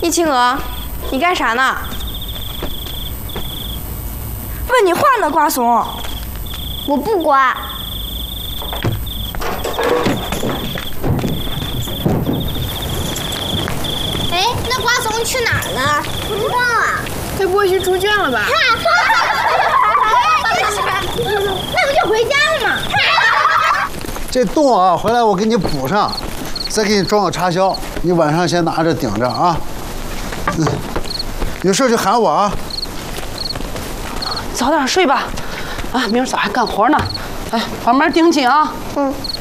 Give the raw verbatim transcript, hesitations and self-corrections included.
易青娥，你干啥呢？ 问你话呢，瓜怂！ 我不刮。哎，那瓜怂去哪儿了？不知道啊。 该不会去猪圈了吧？ 那不就回家了吗？ 这洞啊，回来我给你补上，再给你装个插销，你晚上先拿着顶着啊。嗯，有事就喊我啊。 早点睡吧，啊，明儿早还干活呢。哎，把门盯紧啊。 嗯。